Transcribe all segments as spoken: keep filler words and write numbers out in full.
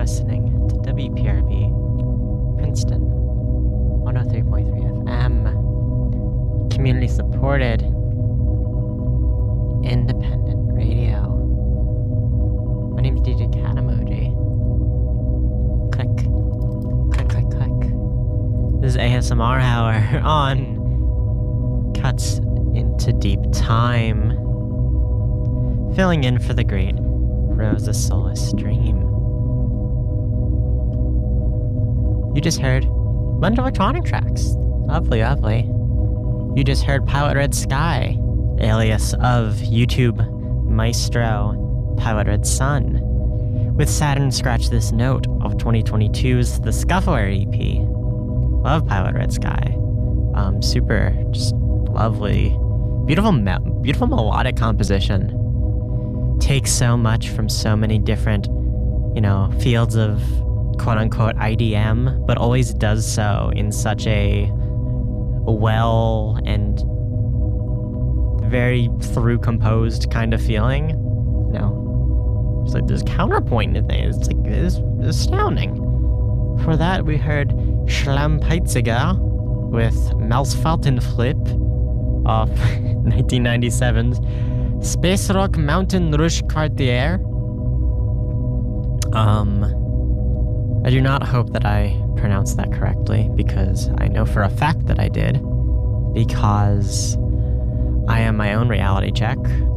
listening to W P R B Princeton one oh three point three F M, community supported, independent radio. My name is D J Katamoji. Click, click, click, click. This is A S M R Hour on Cuts into Deep Time, filling in for the great Rosa Solis Dream. You just heard a bunch of electronic tracks. Lovely, lovely. You just heard Pilot Red Sky, alias of YouTube maestro Pilot Red Sun, with Saturn Scratch This Note of twenty twenty-two's The Scuffler E P. Love Pilot Red Sky. Um, super, just lovely, beautiful, me- beautiful melodic composition. Takes so much from so many different, you know, fields of quote-unquote I D M, but always does so in such a well and very through-composed kind of feeling. You know, it's like there's counterpoint to things. It's like, it's astounding. For that, we heard Schlampeitziger with Mausfaltenflip off nineteen ninety-seven's Space Rock Mountain Rouge Quartier. Um, I do not hope that I pronounced that correctly, because I know for a fact that I did, because I am my own reality check.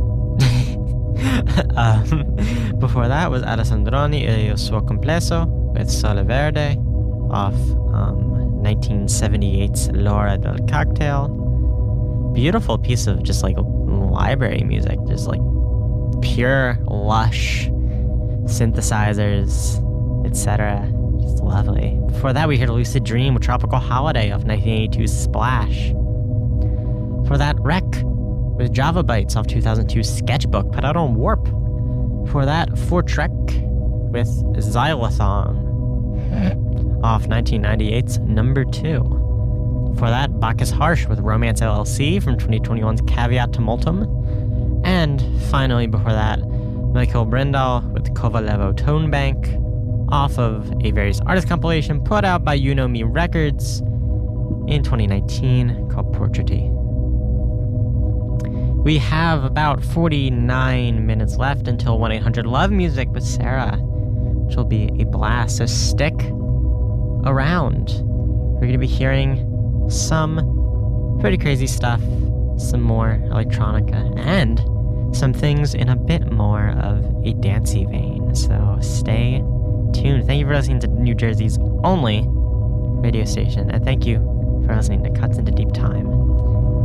um, before that was Alessandroni e il suo complesso with Sole Verde off um, nineteen seventy-eight's L'ora del Cocktail. Beautiful piece of just like library music, just like pure lush synthesizers, et cetera. Just lovely. Before that, we heard Lucid Dream with Tropical Holiday off nineteen eighty-two's Splash. For that, Wreck with Java Bytes off two thousand two's Sketchbook, put out on Warp. For that, For Trek with Xylothon off nineteen ninety-eight's Number Two. For that, Bacchus Harsh with Romance L L C from twenty twenty-one's Caveat Tumultum. And finally, before that, Michael Brendal with Kovalevo Tone Bank off of a various artist compilation put out by You Know Me Records in twenty nineteen called Portraity. We have about forty-nine minutes left until one eight hundred Love Music with Sarah, which will be a blast, so stick around. We're going to be hearing some pretty crazy stuff, some more electronica, and some things in a bit more of a dancey vein, so stay tuned. Thank you for listening to New Jersey's only radio station, and thank you for listening to Cuts into Deep Time.